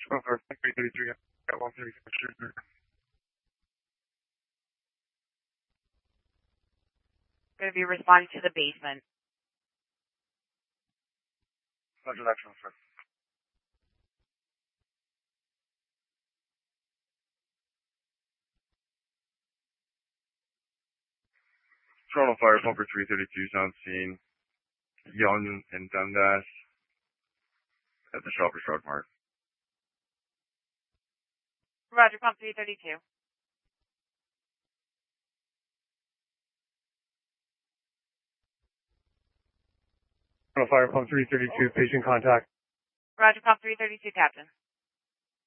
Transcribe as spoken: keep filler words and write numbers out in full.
Over three thirty-three at one thirty-six. Going to be responding to the basement. Roger that, sir. Toronto Fire Pumper three thirty-two sound scene. Young and Dundas at the Shoppers Drug Mart. Roger, pump three thirty-two. Toronto Fire Pump three thirty-two, patient contact. Roger, pump three thirty-two, Captain.